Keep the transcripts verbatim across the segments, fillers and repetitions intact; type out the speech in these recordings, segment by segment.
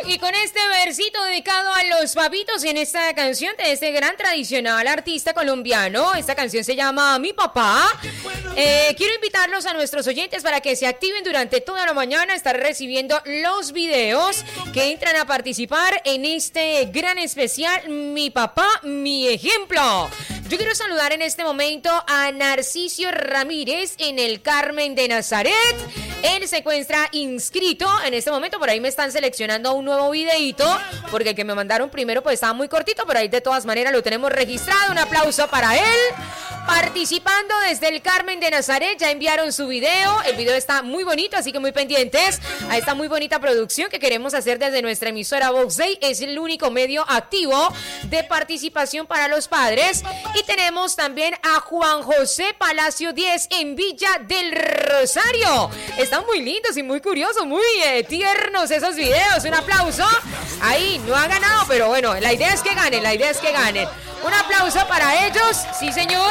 Y con este versito dedicado a los papitos en esta canción de este gran tradicional artista colombiano, esta canción se llama Mi Papá. Eh, quiero invitarlos a nuestros oyentes para que se activen durante toda la mañana, estar recibiendo los videos que entran a participar en este gran especial Mi Papá, Mi Ejemplo. Yo quiero saludar en este momento a Narcisio Ramírez en el Carmen de Nazaret. Él se encuentra inscrito en este momento, por ahí me están seleccionando un nuevo videíto, porque el que me mandaron primero pues estaba muy cortito, pero ahí de todas maneras lo tenemos registrado. Un aplauso para él. Participando desde el Carmen de Nazaret, ya enviaron su video, el video está muy bonito, así que muy pendientes a esta muy bonita producción que queremos hacer desde nuestra emisora Vox Day. Es el único medio activo de participación para los padres. Y tenemos también a Juan José Palacio diez en Villa del Rosario. Están muy lindos y muy curiosos, muy eh, tiernos esos videos. Un aplauso. Ahí no ha ganado, pero bueno, la idea es que ganen, la idea es que ganen. Un aplauso para ellos, sí señor.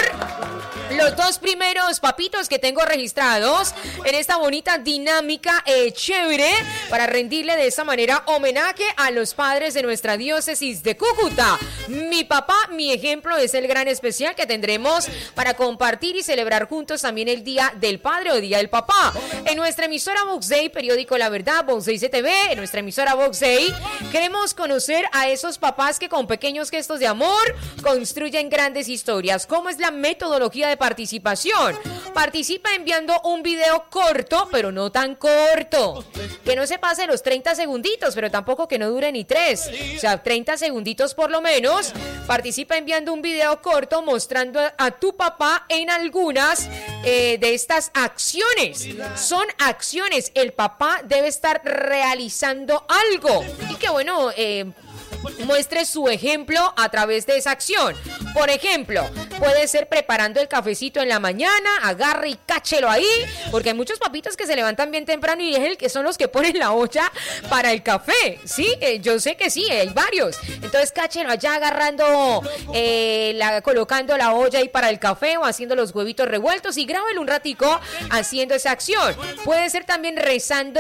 Los dos primeros papitos que tengo registrados en esta bonita dinámica eh, chévere para rendirle de esa manera homenaje a los padres de nuestra diócesis de Cúcuta. Mi Papá, Mi Ejemplo es el gran especial que tendremos para compartir y celebrar juntos también el Día del Padre o Día del Papá. En nuestra emisora Vox Day, periódico La Verdad, Vox Day C T V, en nuestra emisora Vox Day, queremos conocer a esos papás que con pequeños gestos de amor construyen grandes historias. ¿Cómo es la metodología de participación? Participa enviando un video corto, pero no tan corto, que no se pase los treinta segunditos, pero tampoco que no dure ni tres, o sea, treinta segunditos por lo menos. Participa enviando un video corto mostrando a, a tu papá en algunas eh, de estas acciones. Son acciones, el papá debe estar realizando algo y que bueno, eh, muestre su ejemplo a través de esa acción. Por ejemplo, puede ser preparando el cafecito en la mañana, agarre y cáchelo ahí, porque hay muchos papitos que se levantan bien temprano y es el que son los que ponen la olla para el café, ¿sí? Eh, yo sé que sí, hay varios. Entonces cáchelo allá agarrando, eh, la, colocando la olla ahí para el café o haciendo los huevitos revueltos y grábelo un ratico haciendo esa acción. Puede ser también rezando